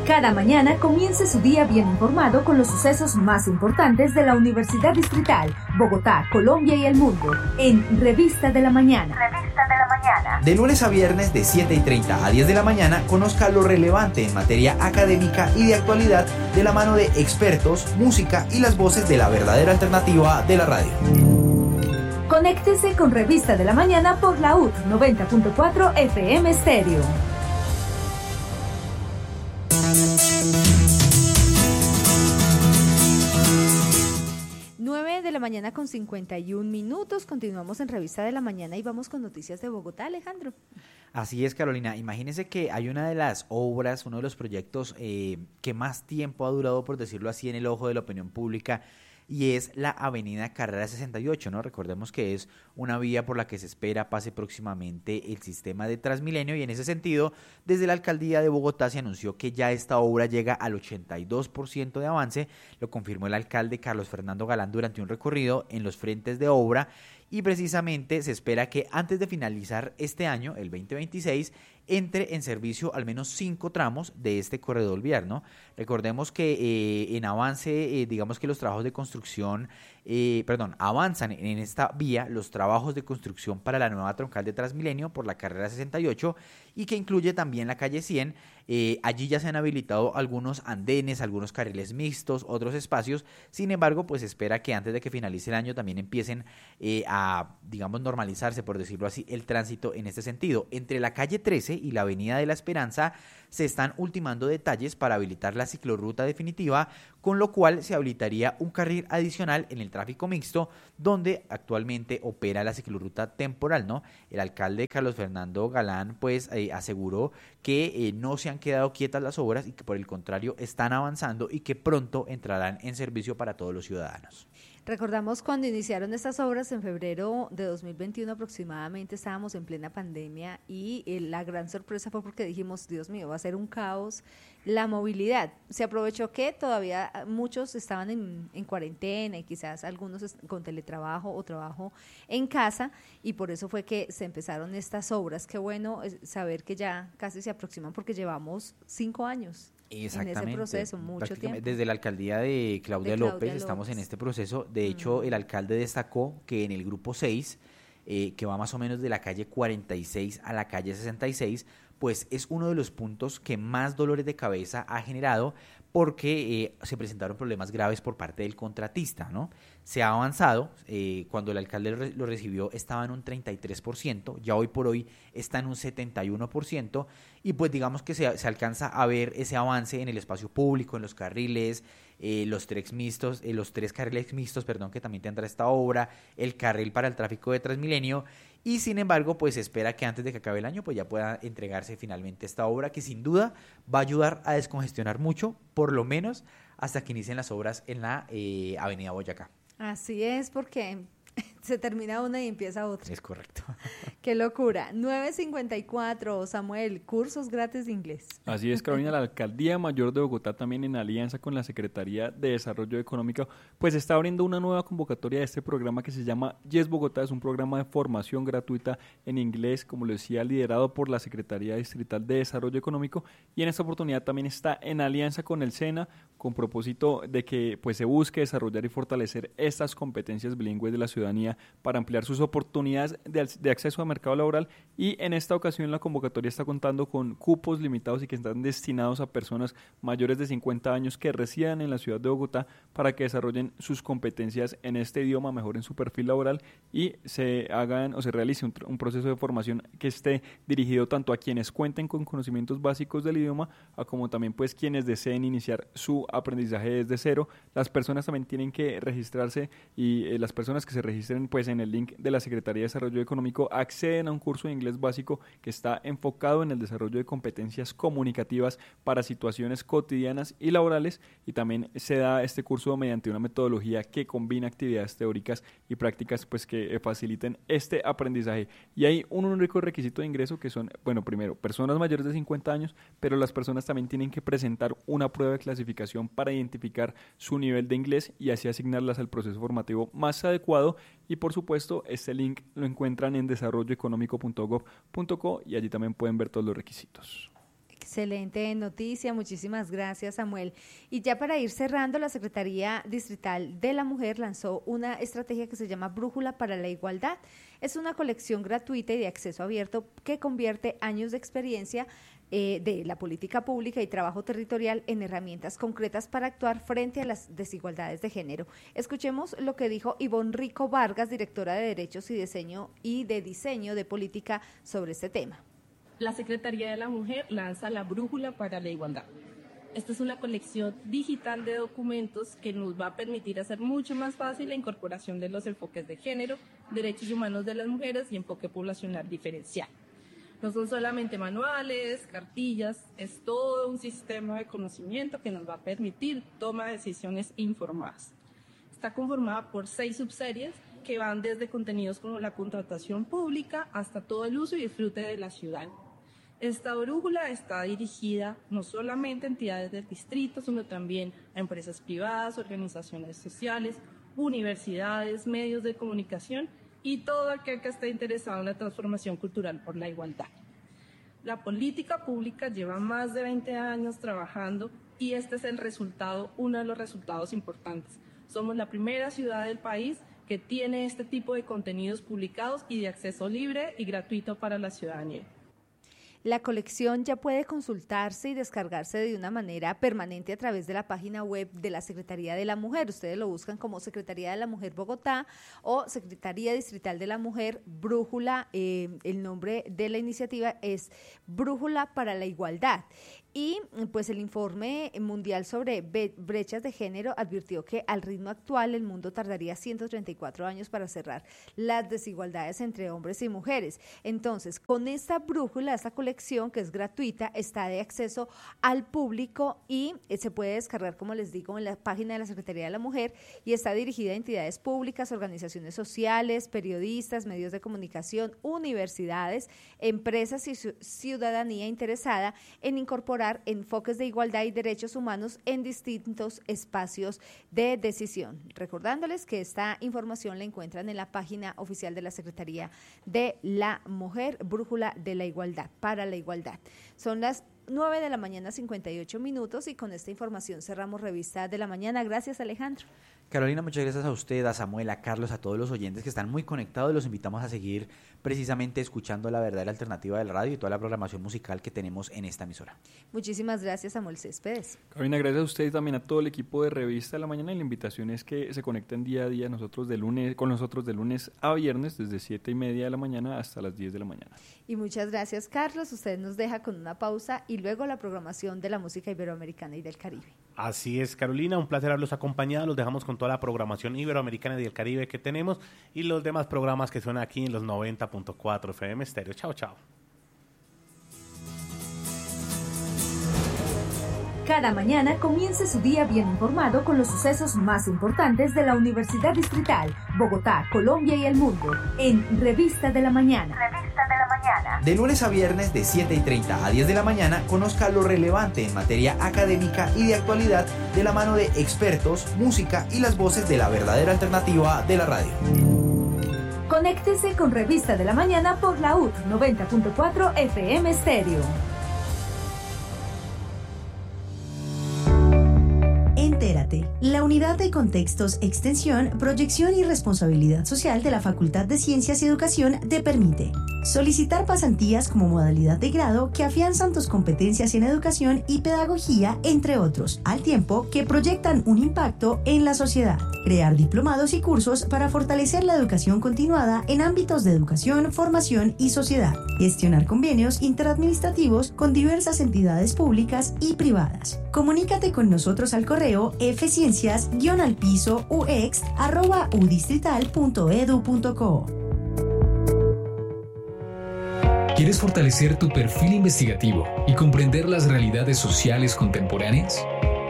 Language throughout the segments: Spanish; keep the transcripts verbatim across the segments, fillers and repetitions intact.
Cada mañana comience su día bien informado con los sucesos más importantes de la Universidad Distrital, Bogotá, Colombia y el mundo, en Revista de la Mañana. Revista de la Mañana. De lunes a viernes de siete y treinta a diez de la mañana, conozca lo relevante en materia académica y de actualidad de la mano de expertos, música y las voces de la verdadera alternativa de la radio. Conéctese con Revista de la Mañana por la U T noventa punto cuatro F M Stereo. nueve de la mañana con cincuenta y un minutos, continuamos en Revista de la Mañana y vamos con noticias de Bogotá, Alejandro. Así es, Carolina. Imagínense que hay una de las obras, uno de los proyectos eh, que más tiempo ha durado, por decirlo así, en el ojo de la opinión pública, y es la avenida Carrera sesenta y ocho, ¿no? Recordemos que es una vía por la que se espera pase próximamente el sistema de Transmilenio, y en ese sentido, desde la Alcaldía de Bogotá se anunció que ya esta obra llega al ochenta y dos por ciento de avance, lo confirmó el alcalde Carlos Fernando Galán durante un recorrido en los frentes de obra, y precisamente se espera que antes de finalizar este año, el veinte veintiséis, entre en servicio al menos cinco tramos de este corredor vial, ¿no? Recordemos que eh, en avance, eh, digamos que los trabajos de construcción, eh, perdón, avanzan en esta vía los trabajos de construcción para la nueva troncal de Transmilenio por la carrera sesenta y ocho, y que incluye también la calle cien. Eh, allí ya se han habilitado algunos andenes, algunos carriles mixtos, otros espacios. Sin embargo, pues espera que antes de que finalice el año también empiecen eh, a, digamos, normalizarse, por decirlo así, el tránsito en este sentido. Entre la calle trece y la avenida de la Esperanza se están ultimando detalles para habilitar la ciclorruta definitiva, con lo cual se habilitaría un carril adicional en el tráfico mixto, donde actualmente opera la ciclorruta temporal, ¿no? El alcalde Carlos Fernando Galán, pues, eh, aseguró que eh, no se han quedado quietas las obras y que por el contrario están avanzando y que pronto entrarán en servicio para todos los ciudadanos. Recordamos cuando iniciaron estas obras en febrero de dos mil veintiuno aproximadamente, estábamos en plena pandemia y eh, la gran sorpresa fue porque dijimos, Dios mío, va a ser un caos la movilidad. Se aprovechó que todavía muchos estaban en, en cuarentena y quizás algunos con teletrabajo o trabajo en casa, y por eso fue que se empezaron estas obras. Qué bueno saber que ya casi se aproximan porque llevamos cinco años. Exactamente. En ese proceso, mucho tiempo. Desde la alcaldía de Claudia, de Claudia López, López estamos en este proceso. De hecho, mm. el alcalde destacó que en el grupo seis, eh, que va más o menos de la calle cuarenta y seis a la calle sesenta y seis, pues es uno de los puntos que más dolores de cabeza ha generado, porque eh, se presentaron problemas graves por parte del contratista, ¿no? Se ha avanzado, eh, cuando el alcalde lo, re- lo recibió estaba en un treinta y tres por ciento, ya hoy por hoy está en un setenta y uno por ciento, y pues digamos que se, se alcanza a ver ese avance en el espacio público, en los carriles, eh, los tres mixtos, eh, los tres carriles mixtos, perdón, que también tendrá esta obra, el carril para el tráfico de Transmilenio, y sin embargo, pues se espera que antes de que acabe el año, pues ya pueda entregarse finalmente esta obra, que sin duda va a ayudar a descongestionar mucho, por lo menos hasta que inicien las obras en la eh, avenida Boyacá. Así es, porque se termina una y empieza otra. Es correcto. Qué locura. nueve cincuenta y cuatro, Samuel, cursos gratis de inglés. Así es, Carolina. La Alcaldía Mayor de Bogotá, también en alianza con la Secretaría de Desarrollo Económico, pues está abriendo una nueva convocatoria de este programa que se llama Yes Bogotá. Es un programa de formación gratuita en inglés, como lo decía, liderado por la Secretaría Distrital de Desarrollo Económico, y en esta oportunidad también está en alianza con el SENA, con propósito de que pues se busque desarrollar y fortalecer estas competencias bilingües de la ciudadanía para ampliar sus oportunidades de, de acceso al mercado laboral. Y en esta ocasión la convocatoria está contando con cupos limitados y que están destinados a personas mayores de cincuenta años que residan en la ciudad de Bogotá para que desarrollen sus competencias en este idioma, mejoren su perfil laboral y se hagan o se realice un, un proceso de formación que esté dirigido tanto a quienes cuenten con conocimientos básicos del idioma, a como también pues quienes deseen iniciar su aprendizaje desde cero. Las personas también tienen que registrarse y eh, las personas que se registren pues en el link de la Secretaría de Desarrollo Económico acceden a un curso de inglés básico que está enfocado en el desarrollo de competencias comunicativas para situaciones cotidianas y laborales, y también se da este curso mediante una metodología que combina actividades teóricas y prácticas pues que faciliten este aprendizaje. Y hay un único requisito de ingreso que son, bueno, primero, personas mayores de cincuenta años, pero las personas también tienen que presentar una prueba de clasificación para identificar su nivel de inglés y así asignarlas al proceso formativo más adecuado. Y por supuesto, este link lo encuentran en desarrollo económico punto gov punto co y allí también pueden ver todos los requisitos. Excelente noticia, muchísimas gracias, Samuel. Y ya para ir cerrando, la Secretaría Distrital de la Mujer lanzó una estrategia que se llama Brújula para la Igualdad. Es una colección gratuita y de acceso abierto que convierte años de experiencia eh, de la política pública y trabajo territorial en herramientas concretas para actuar frente a las desigualdades de género. Escuchemos lo que dijo Ivonne Rico Vargas, directora de Derechos y Diseño y de Diseño de Política sobre este tema. La Secretaría de la Mujer lanza la Brújula para la Igualdad. Esta es una colección digital de documentos que nos va a permitir hacer mucho más fácil la incorporación de los enfoques de género, derechos humanos de las mujeres y enfoque poblacional diferencial. No son solamente manuales, cartillas, es todo un sistema de conocimiento que nos va a permitir toma de decisiones informadas. Está conformada por seis subseries que van desde contenidos como la contratación pública hasta todo el uso y disfrute de la ciudad. Esta brújula está dirigida no solamente a entidades del distrito, sino también a empresas privadas, organizaciones sociales, universidades, medios de comunicación y todo aquel que esté interesado en la transformación cultural por la igualdad. La política pública lleva más de veinte años trabajando y este es el resultado, uno de los resultados importantes. Somos la primera ciudad del país que tiene este tipo de contenidos publicados y de acceso libre y gratuito para la ciudadanía. La colección ya puede consultarse y descargarse de una manera permanente a través de la página web de la Secretaría de la Mujer. Ustedes lo buscan como Secretaría de la Mujer Bogotá o Secretaría Distrital de la Mujer Brújula. Eh, el nombre de la iniciativa es Brújula para la Igualdad. Y pues el informe mundial sobre brechas de género advirtió que al ritmo actual el mundo tardaría ciento treinta y cuatro años para cerrar las desigualdades entre hombres y mujeres. Entonces, con esta brújula, esta colección que es gratuita, está de acceso al público y se puede descargar, como les digo, en la página de la Secretaría de la Mujer y está dirigida a entidades públicas, organizaciones sociales, periodistas, medios de comunicación, universidades, empresas y ciudadanía interesada en incorporar enfoques de igualdad y derechos humanos en distintos espacios de decisión. Recordándoles que esta información la encuentran en la página oficial de la Secretaría de la Mujer, Brújula de la Igualdad, para la Igualdad. Son las nueve de la mañana, cincuenta y ocho minutos, y con esta información cerramos Revista de la Mañana. Gracias, Alejandro. Carolina, muchas gracias a usted, a Samuel, a Carlos, a todos los oyentes que están muy conectados. Los invitamos a seguir precisamente escuchando La Verdadera Alternativa del Radio y toda la programación musical que tenemos en esta emisora. Muchísimas gracias, Samuel Céspedes. Carolina, gracias a usted y también a todo el equipo de Revista de la Mañana, y la invitación es que se conecten día a día nosotros de lunes, con nosotros de lunes a viernes desde siete y media de la mañana hasta las diez de la mañana. Y muchas gracias, Carlos. Usted nos deja con una pausa y luego la programación de la música iberoamericana y del Caribe. Así es, Carolina, un placer haberlos acompañado. Los dejamos con toda la programación iberoamericana y del Caribe que tenemos y los demás programas que suenan aquí en los noventa punto cuatro F M Estéreo. Chao, chao. Cada mañana comience su día bien informado con los sucesos más importantes de la Universidad Distrital, Bogotá, Colombia y el mundo, en Revista de la Mañana. Revista de la Mañana. De lunes a viernes de siete y treinta a diez de la mañana, conozca lo relevante en materia académica y de actualidad de la mano de expertos, música y las voces de la verdadera alternativa de la radio. Conéctese con Revista de la Mañana por la U T noventa punto cuatro F M Estéreo. Entérate, la Unidad de Contextos, Extensión, Proyección y Responsabilidad Social de la Facultad de Ciencias y Educación te permite solicitar pasantías como modalidad de grado que afianzan tus competencias en educación y pedagogía, entre otros, al tiempo que proyectan un impacto en la sociedad. Crear diplomados y cursos para fortalecer la educación continuada en ámbitos de educación, formación y sociedad. Gestionar convenios interadministrativos con diversas entidades públicas y privadas. Comunícate con nosotros al correo fciencias guion al piso ux arroba udistrital punto edu punto co. ¿Quieres fortalecer tu perfil investigativo y comprender las realidades sociales contemporáneas?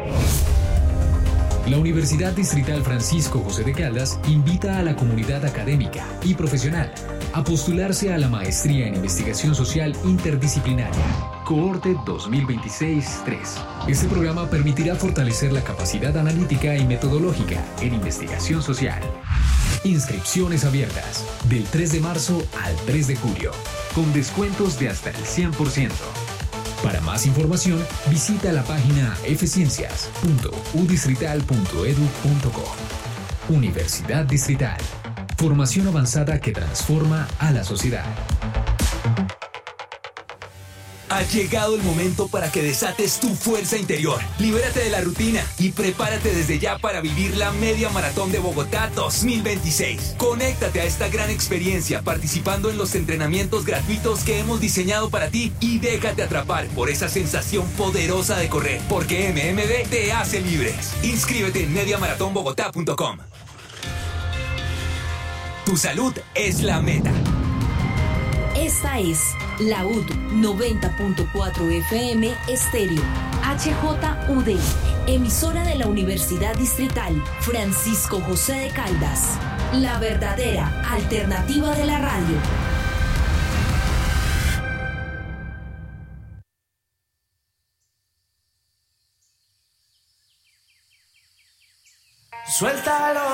La Universidad Distrital Francisco José de Caldas invita a la comunidad académica y profesional a postularse a la Maestría en Investigación Social Interdisciplinaria, Cohorte dos mil veintiséis tres. Este programa permitirá fortalecer la capacidad analítica y metodológica en investigación social. Inscripciones abiertas del tres de marzo al tres de julio, con descuentos de hasta el cien por ciento. Para más información, visita la página f ciencias punto u distrital punto edu punto co. Universidad Distrital. Formación avanzada que transforma a la sociedad. Ha llegado el momento para que desates tu fuerza interior. Libérate de la rutina y prepárate desde ya para vivir la Media Maratón de Bogotá dos mil veintiséis. Conéctate a esta gran experiencia participando en los entrenamientos gratuitos que hemos diseñado para ti y déjate atrapar por esa sensación poderosa de correr, porque M M B te hace libres. Inscríbete en media maratón bogotá punto com. Tu salud es la meta. Esta es la U D noventa punto cuatro F M Estéreo, H J U D, emisora de la Universidad Distrital Francisco José de Caldas, la verdadera alternativa de la radio. Suéltalo.